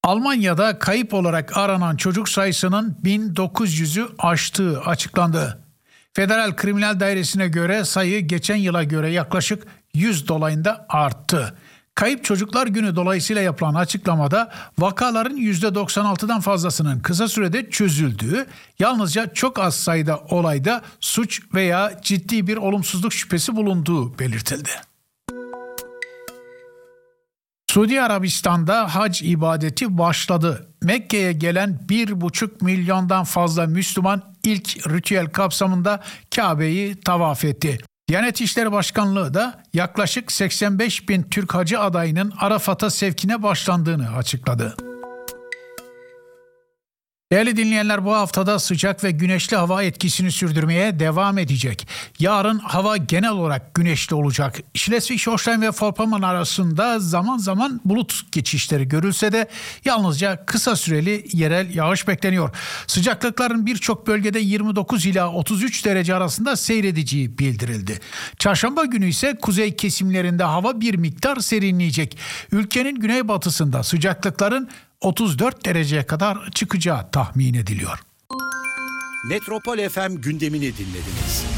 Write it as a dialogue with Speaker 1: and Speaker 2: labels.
Speaker 1: Almanya'da kayıp olarak aranan çocuk sayısının 1900'ü aştığı açıklandı. Federal Kriminal Dairesi'ne göre sayı geçen yıla göre yaklaşık 100 dolayında arttı. Kayıp Çocuklar Günü dolayısıyla yapılan açıklamada vakaların %96'dan fazlasının kısa sürede çözüldüğü, yalnızca çok az sayıda olayda suç veya ciddi bir olumsuzluk şüphesi bulunduğu belirtildi. Suudi Arabistan'da hac ibadeti başladı. Mekke'ye gelen 1,5 milyondan fazla Müslüman ilk ritüel kapsamında Kabe'yi tavaf etti. Diyanet İşleri Başkanlığı da yaklaşık 85 bin Türk hacı adayının Arafat'a sevkine başlandığını açıkladı. Değerli dinleyenler, bu haftada sıcak ve güneşli hava etkisini sürdürmeye devam edecek. Yarın hava genel olarak güneşli olacak. Schleswig-Holstein ve Vorpommern arasında zaman zaman bulut geçişleri görülse de yalnızca kısa süreli yerel yağış bekleniyor. Sıcaklıkların birçok bölgede 29 ila 33 derece arasında seyredeceği bildirildi. Çarşamba günü ise kuzey kesimlerinde hava bir miktar serinleyecek. Ülkenin güneybatısında sıcaklıkların 34 dereceye kadar çıkacağı tahmin ediliyor.
Speaker 2: Metropol FM gündemini dinlediniz.